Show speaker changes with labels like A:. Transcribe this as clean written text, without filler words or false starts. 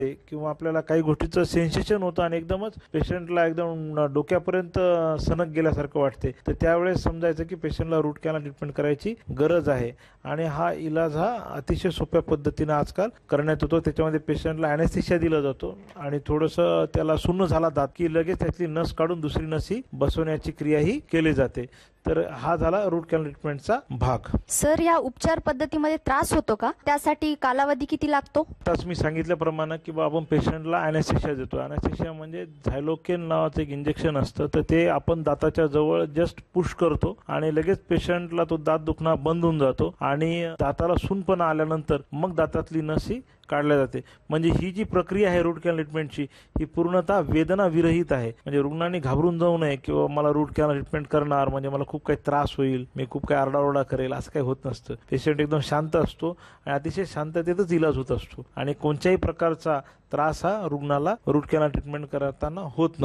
A: किंवा आपल्याला काही गोष्टीचं सेन्सेशन होतं आणि एकदमच पेशंटला एकदम डोक्यापर्यंत सनक गेल्यासारखं वाटते, तर त्यावेळेस समजायचं की पेशंटला रूट कॅनल ट्रीटमेंट करायची गरज आहे. आणि हा इलाज अतिशय सोप्या पद्धतीने आजकाल करण्यात येतो. त्याच्यामध्ये पेशंटला ॲनेस्थेशिया दिला जातो आणि थोडंसं त्याला सुन्न झाला दात की लगेच त्यातली नस काढून दुसरी नस ही बसवण्याची क्रिया ही केली जाते. तर हा झाला रूट कॅनल ट्रीटमेंटचा भाग.
B: सर, या उपचार पद्धतीमध्ये त्रास होतो का? त्यासाठी कालावधी किती लागतो?
A: आताच मी सांगितल्याप्रमाणे की आपण पेशंटला ॲनेस्थेशिया देतो. ॲनेस्थेशिया म्हणजे झायलोकेन नावाचं एक इंजेक्शन असतं, तर ते आपण दाताच्या जवळ जस्ट पुश करतो आणि लगेच पेशंटला तो दात दुखणं बंद होऊन जातो आणि दाताला सूनपणा आल्यानंतर मग दातातली नस ही काढल्या जाते. म्हणजे ही जी प्रक्रिया आहे रूट कॅनल ट्रीटमेंटची, ही पूर्णतः वेदना विरहित आहे. म्हणजे रुग्णांनी घाबरून जाऊ नये किंवा मला रूट कॅनल ट्रीटमेंट करणार म्हणजे मला खूप काही त्रास होईल, मी खूप काही आरडाओरडा करेल, असं काही होत नसतं. पेशंट एकदम शांत असतो आणि अतिशय शांततेतच इलाज होत असतो आणि कोणत्याही प्रकारचा त्रास हा रुग्णाला रूट कॅनल ट्रीटमेंट करताना होत नसतो.